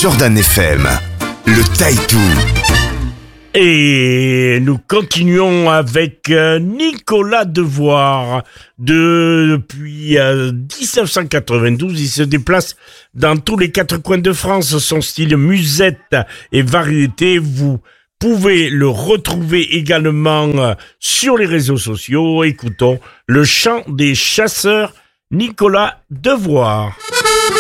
Jordan FM, le Taïtou. Et nous continuons avec Nicolas Devoir. Depuis 1992, il se déplace dans tous les quatre coins de France. Son style musette et variété, vous pouvez le retrouver également sur les réseaux sociaux. Écoutons le chant des chasseurs, Nicolas Devoir.